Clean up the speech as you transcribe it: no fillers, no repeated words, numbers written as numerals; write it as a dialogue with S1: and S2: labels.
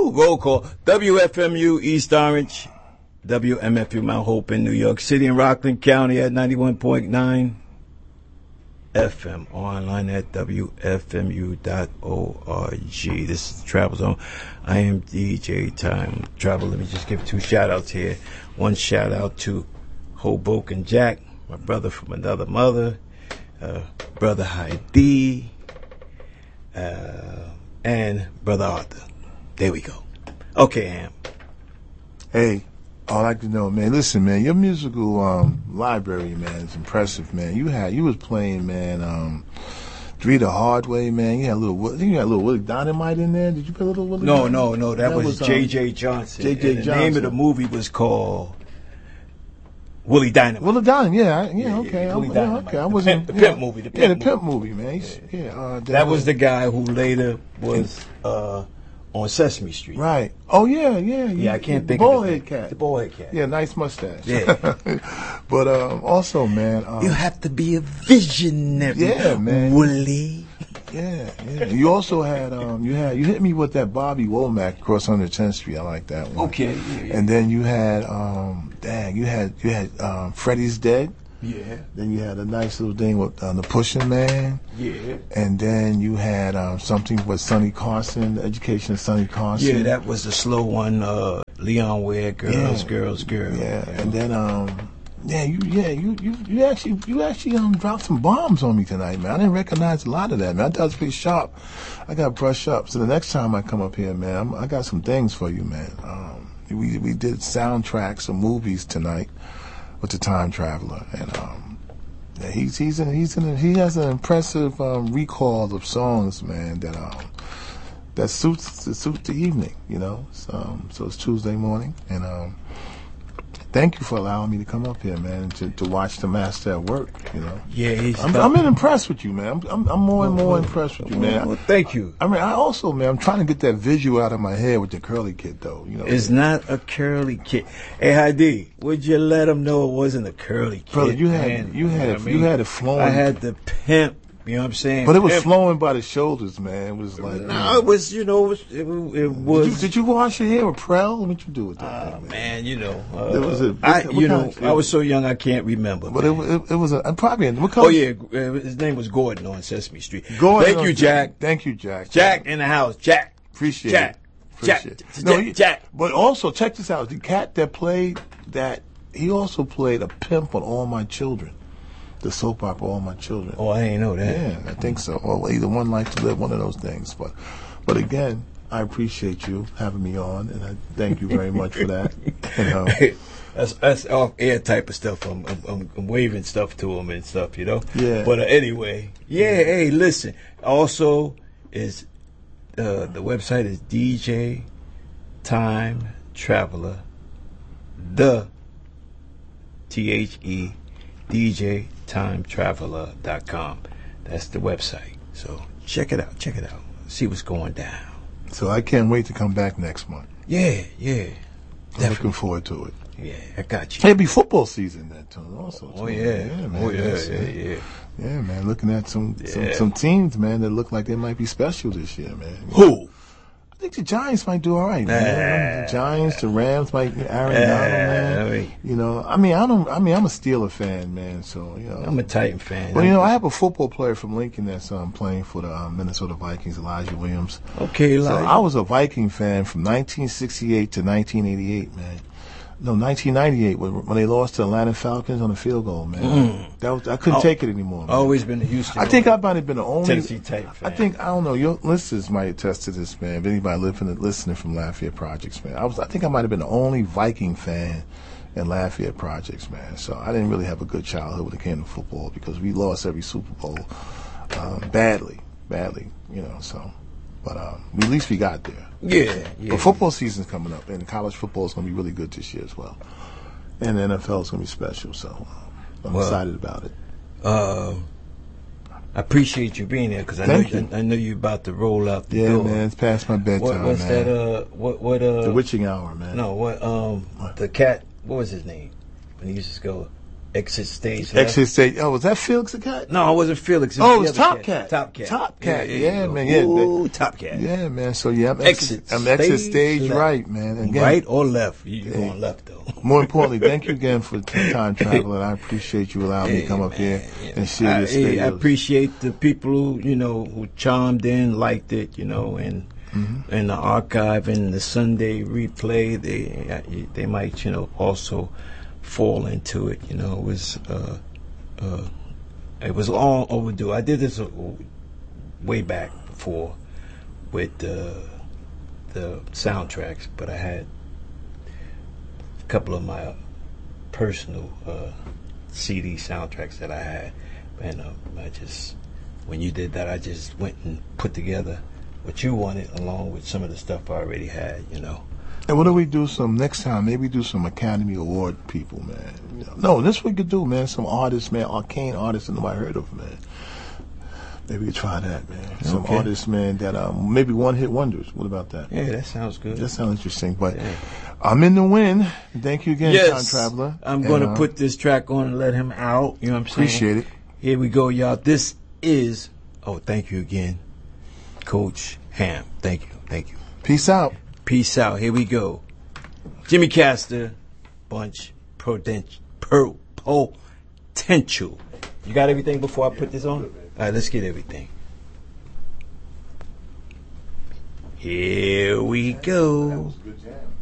S1: Roll call. WFMU East Orange, WMFU Mount Hope in New York City and Rockland County at 91.9 FM. Online at WFMU.org. This is the Travel Zone. I am DJ Time Travel. Let me just give 2 shout-outs here. One shout-out to Hoboken Jack, my brother from another mother, brother Heidi, and brother Arthur. There we go. Okay, Am.
S2: Hey, I'd like to know, man. Listen, man, your musical library, man, is impressive, man. You was playing, man. Three the Hard Way, man. You had a little Willie Dynamite in there. Did you put a little Willie?
S1: No. That was J.J. Johnson.
S2: J.J. Johnson.
S1: The name of the movie was called Willie Dynamite.
S2: Willie Dynamite, okay.
S1: Willie Dynamite.
S2: Okay, I wasn't.
S1: The Pimp movie. The
S2: Pimp movie, man.
S1: That was the guy who later was on Sesame Street.
S2: Right. Oh, yeah.
S1: Yeah, I can't think
S2: of
S1: it.
S2: Bald-head cat.
S1: The bald-head cat.
S2: Yeah, nice mustache.
S1: Yeah.
S2: But also, man.
S1: You have to be a visionary.
S2: Yeah, man.
S1: Willie.
S2: Yeah. You also had you hit me with that Bobby Womack Cross 110th Street. I like that one.
S1: Okay. Yeah.
S2: And then you had you had Freddie's Dead.
S1: Yeah.
S2: Then you had a nice little thing with the Pushin' Man.
S1: Yeah.
S2: And then you had something with Sonny Carson, the Education of Sonny Carson.
S1: Yeah, that was the slow one. Leon Ware, girls.
S2: Yeah. And then you actually dropped some bombs on me tonight, man. I didn't recognize a lot of that, man. I thought it was pretty sharp. I got to brush up. So the next time I come up here, man, I got some things for you, man. We did soundtracks of movies tonight with the Time Traveler, and he has an impressive recall of songs, man, that suits the evening, you know. So it's Tuesday morning, and thank you for allowing me to come up here, man, to watch the master at work, you know.
S1: Yeah,
S2: I'm impressed with you, man. I'm more and more impressed with you, man.
S1: Well, thank you.
S2: I mean, I'm trying to get that visual out of my head with the curly kid, though. You know,
S1: it's not a curly kid. Hey, Heidi, would you let him know it wasn't a curly kid?
S2: Brother, you had it flowing.
S1: I had the pimp. You know what I'm saying?
S2: But it was flowing by the shoulders, man. It was like
S1: it was. It was.
S2: Did you wash your hair with Prel? What you do with that?
S1: Man,
S2: I
S1: was so young I can't remember.
S2: But it was probably.
S1: His name was Gordon on Sesame Street.
S2: Gordon.
S1: Thank you, Jack.
S2: Thank you, Jack.
S1: Jack in the house. Jack.
S2: Appreciate it.
S1: Jack.
S2: But also check this out. The cat that played that, he also played a pimp on All My Children. The soap opera All My Children.
S1: Oh, I didn't know that.
S2: Yeah, I think so. Or either One Life to Live, one of those things. But again, I appreciate you having me on, and I thank you very much for that.
S1: That's off air type of stuff. I'm waving stuff to him and stuff, you know.
S2: Yeah.
S1: But anyway, Hey, listen. Also, is the website is DJ Time Traveler. The THE DJ TimeTraveler.com. That's the website. So check it out. See what's going down.
S2: So I can't wait to come back next month.
S1: Yeah.
S2: I'm looking forward to it.
S1: Yeah, I got you.
S2: It'll be football season then too. Also.
S1: Oh yeah.
S2: Man. Yeah, man. Looking at some teams, man, that look like they might be special this year, man.
S1: Who?
S2: I think the Giants might do all right, man. The Giants, the Rams might. Aaron Donald, man. You know, I'm a Steeler fan, man. So you know,
S1: I'm a Titan fan.
S2: Well, you know, I have a football player from Lincoln that's playing for the Minnesota Vikings, Elijah Williams.
S1: Okay,
S2: so I was a Viking fan from 1968 to 1988, man. No, 1998 when they lost to Atlanta Falcons on a field goal, man. I couldn't take it anymore. Man.
S1: Always been a Houston.
S2: I think I might have been the only
S1: Tennessee type fan.
S2: I don't know. Your listeners might attest to this, man. If anybody listening from Lafayette Projects, man, I think I might have been the only Viking fan in Lafayette Projects, man. So I didn't really have a good childhood when it came to football because we lost every Super Bowl badly, you know. So, but at least we got there.
S1: Yeah.
S2: But football season's coming up, and college football is going to be really good this year as well. And the NFL is going to be special, so I'm excited about it.
S1: I appreciate you being there because I know you're about to roll out the door.
S2: Yeah, man, it's past my bedtime,
S1: what's
S2: man.
S1: The
S2: witching hour, man.
S1: No, the cat, what was his name? When he used to go, Exit Stage Left.
S2: Exit Stage. Oh, was that Felix the Cat?
S1: No, it wasn't Felix.
S2: Oh, it was
S1: the
S2: Top
S1: other
S2: Cat.
S1: Top Cat.
S2: Top Cat. Yeah,
S1: you
S2: man.
S1: go.
S2: Yeah,
S1: Ooh, Top Cat.
S2: yeah, man. So yeah, I'm
S1: Exit
S2: stage
S1: left.
S2: right, man. Again,
S1: Right or left? You're going left, though.
S2: more importantly, thank you again for Time Traveler. I appreciate you allowing me to come up here and share your
S1: I
S2: videos.
S1: appreciate the people who, who chimed in, liked it, and in the archive and the Sunday replay, they might, also fall into it. It was long overdue. I did this way back before with the soundtracks, but I had a couple of my personal CD soundtracks that I had, and when you did that, I just went and put together what you wanted along with some of the stuff I already had.
S2: And what do we do next time? Maybe do some Academy Award people, man. No, this we could do, man. Some artists, man, arcane artists that nobody heard of, man. Maybe we could try that, man. Some artists, man, that maybe one-hit wonders. What about that?
S1: Yeah, that sounds good.
S2: That sounds interesting. But I'm in the win. Thank you again, Time Traveler.
S1: I'm going to put this track on and let him out. You know what I'm saying?
S2: Appreciate it.
S1: Here we go, y'all. This is, thank you again, Coach Ham. Thank you.
S2: Peace out.
S1: Peace out. Here we go. Jimmy Castor, Bunch Potential. You got everything before I put this on? All right, let's get everything. Here we go.
S2: That was a good jam.